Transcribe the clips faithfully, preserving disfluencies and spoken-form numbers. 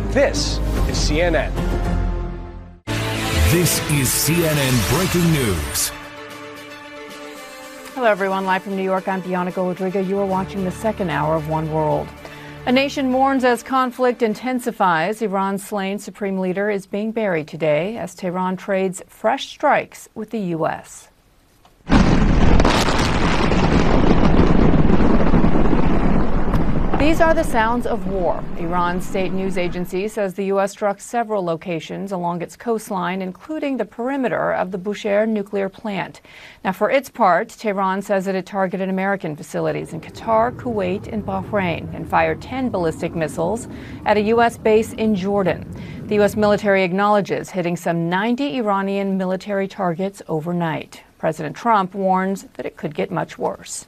This is C N N. This is C N N Breaking News. Hello, everyone. Live from New York, I'm Bianca Rodriguez. You are watching the second hour of One World. A nation mourns as conflict intensifies. Iran's slain supreme leader is being buried today as Tehran trades fresh strikes with the U S. These are the sounds of war. Iran's state news agency says the U S struck several locations along its coastline, including the perimeter of the Bushehr nuclear plant. Now, for its part, Tehran says that it targeted American facilities in Qatar, Kuwait, and Bahrain and fired ten ballistic missiles at a U S base in Jordan. The U S military acknowledges hitting some ninety Iranian military targets overnight. President Trump warns that it could get much worse.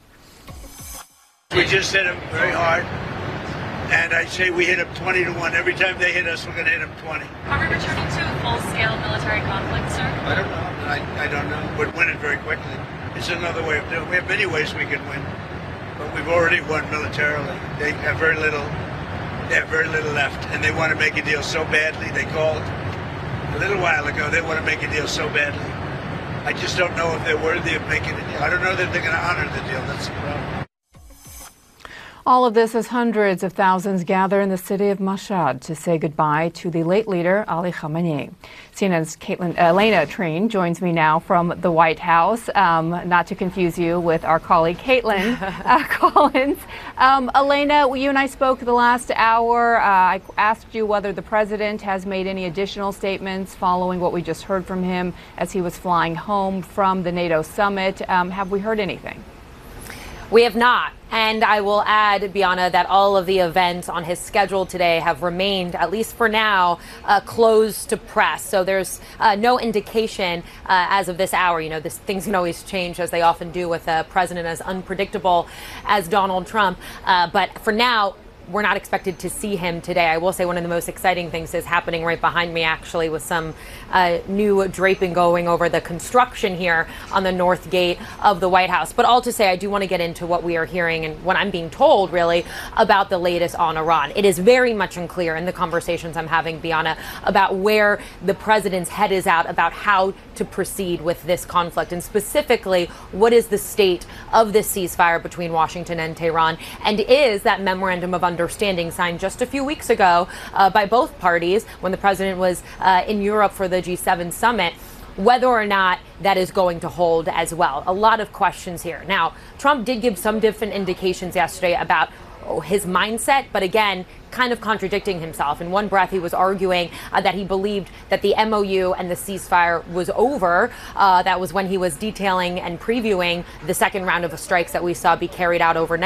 We just hit them very hard, and I say we hit them twenty to one. Every time they hit us, we're going to hit them twenty. Are we returning to a full-scale military conflict, sir? I don't know. I, I don't know. We'd win it very quickly. It's another way of doing it. We have many ways we can win, but we've already won militarily. They have very little. They have very little left, and they want to make a deal so badly. They called a little while ago. They want to make a deal so badly. I just don't know if they're worthy of making a deal. I don't know that they're going to honor the deal. That's the problem. All of this as hundreds of thousands gather in the city of Mashhad to say goodbye to the late leader, Ali Khamenei. C N N's Caitlin, uh, Elena Treen joins me now from the White House, um, not to confuse you with our colleague Caitlin uh, Collins. Um, Elena, you and I spoke the last hour. Uh, I asked you whether the president has made any additional statements following what we just heard from him as he was flying home from the NATO summit. Um, have we heard anything? We have not. And I will add, Bianca, that all of the events on his schedule today have remained, at least for now, uh, closed to press. So there's uh, no indication uh, as of this hour. You know, this, things can always change, as they often do with a president as unpredictable as Donald Trump. Uh, but for now, we're not expected to see him today. I will say one of the most exciting things is happening right behind me, actually, with some uh, new draping going over the construction here on the north gate of the White House. But all to say, I do want to get into what we are hearing and what I'm being told, really, about the latest on Iran. It is very much unclear in the conversations I'm having, Bianca, about where the president's head is at about how to proceed with this conflict, and specifically, what is the state of this ceasefire between Washington and Tehran, and is that memorandum of understanding signed just a few weeks ago uh, by both parties when the president was uh, in Europe for the G seven summit, whether or not that is going to hold as well. A lot of questions here. Now, Trump did give some different indications yesterday about oh, his mindset, but again, kind of contradicting himself. In one breath, he was arguing uh, that he believed that the M O U and the ceasefire was over. Uh, that was when he was detailing and previewing the second round of strikes that we saw be carried out overnight.